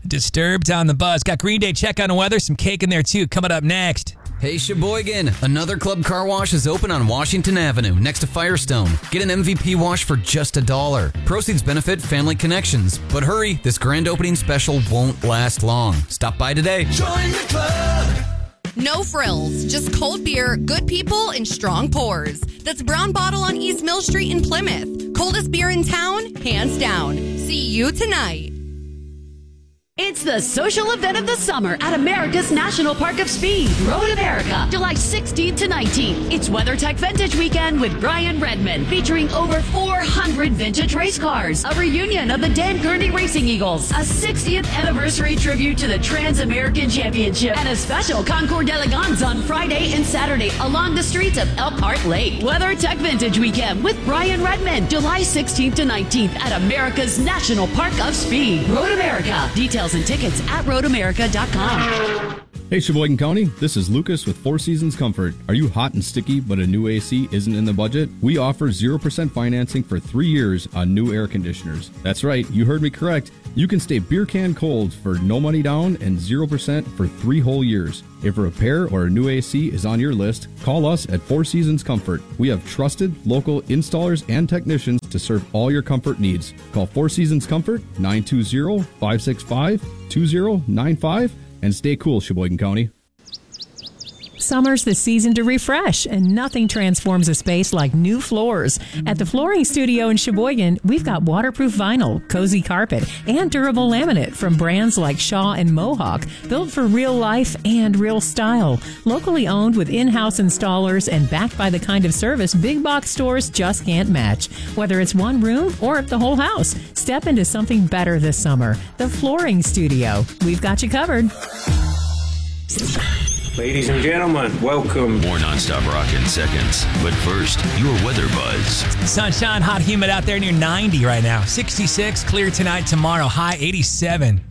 Disturbed on the Buzz. Got Green Day check on the weather. Some cake in there, too. Coming up next. Hey, Sheboygan, another Club Car Wash is open on Washington Avenue next to Firestone. Get an MVP wash for just $1. Proceeds benefit Family Connections. But hurry, this grand opening special won't last long. Stop by today. Join the club. No frills, just cold beer, good people, and strong pours. That's Brown Bottle on East Mill Street in Plymouth. Coldest beer in town, hands down. See you tonight. It's the social event of the summer at America's National Park of Speed, Road America, July 16th to 19th. It's WeatherTech Vintage Weekend with Brian Redmond, featuring over 400 vintage race cars, a reunion of the Dan Gurney Racing Eagles, a 60th anniversary tribute to the Trans-American Championship, and a special Concours d'Elegance on Friday and Saturday along the streets of Elkhart Lake. WeatherTech Vintage Weekend with Brian Redmond, July 16th to 19th at America's National Park of Speed, Road America. Details and tickets at roadamerica.com. Hey Sheboygan County, this is Lucas with Four Seasons Comfort. Are you hot and sticky but a new AC isn't in the budget? We offer 0% financing for 3 years on new air conditioners. That's right, you heard me correct. You can stay beer can cold for no money down and 0% for 3 whole years. If a repair or a new AC is on your list, call us at Four Seasons Comfort. We have trusted local installers and technicians to serve all your comfort needs. Call Four Seasons Comfort 920-565-2095 and stay cool, Sheboygan County. Summer's the season to refresh, and nothing transforms a space like new floors. At the Flooring Studio in Sheboygan, we've got waterproof vinyl, cozy carpet, and durable laminate from brands like Shaw and Mohawk, built for real life and real style. Locally owned with in-house installers and backed by the kind of service big box stores just can't match. Whether it's one room or the whole house, step into something better this summer. The Flooring Studio. We've got you covered. Ladies and gentlemen, welcome. More nonstop rock in seconds. But first, your weather buzz. Sunshine, hot, humid out there near 90 right now. 66, clear tonight, tomorrow, high 87.